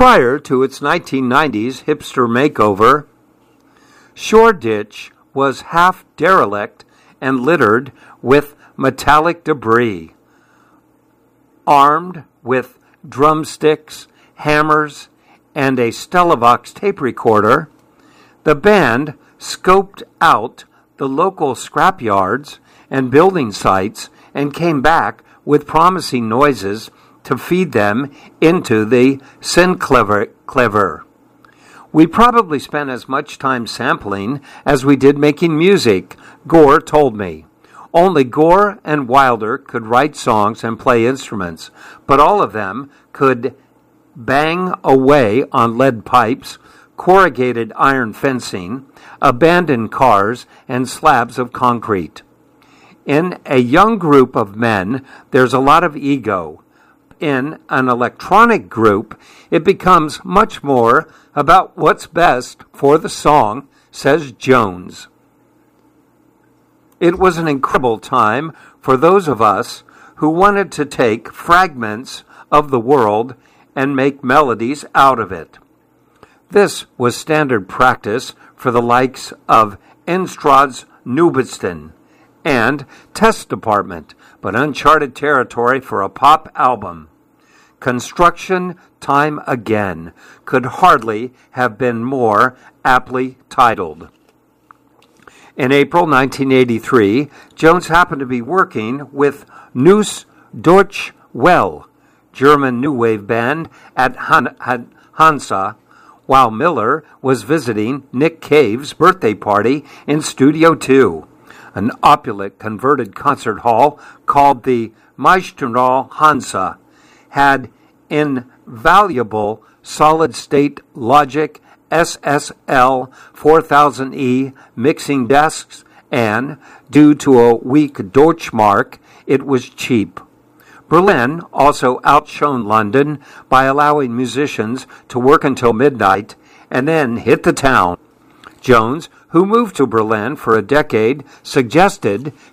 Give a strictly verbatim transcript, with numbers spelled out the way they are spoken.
Prior to its nineteen nineties hipster makeover, Shoreditch was half derelict and littered with metallic debris. Armed with drumsticks, hammers, and a Stellavox tape recorder, the band scoped out the local scrapyards and building sites and came back with promising noises to feed them into the Synclever. We probably spent as much time sampling as we did making music, Gore told me. Only Gore and Wilder could write songs and play instruments, but all of them could bang away on lead pipes, corrugated iron fencing, abandoned cars, and slabs of concrete. In a young group of men, there's a lot of ego. In an electronic group, it becomes much more about what's best for the song, says Jones. It was an incredible time for those of us who wanted to take fragments of the world and make melodies out of it. This was standard practice for the likes of Instrad's Nubiston and Test Department, but uncharted territory for a pop album. Construction Time Again could hardly have been more aptly titled. In April nineteen eighty-three, Jones happened to be working with Neus Deutsche Welle, German new wave band at Han- Han- Hansa, while Miller was visiting Nick Cave's birthday party in Studio two, an opulent converted concert hall called the Meistersaal Hansa, had invaluable solid-state Logic S S L four thousand E mixing desks, and, due to a weak Deutschmark, it was cheap. Berlin also outshone London by allowing musicians to work until midnight and then hit the town. Jones, who moved to Berlin for a decade, suggested